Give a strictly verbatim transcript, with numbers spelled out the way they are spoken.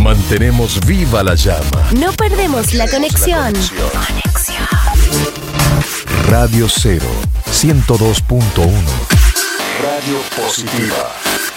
Mantenemos viva la llama. No perdemos la conexión. Conexión. Radio Cero, ciento dos punto uno. Radio Positiva.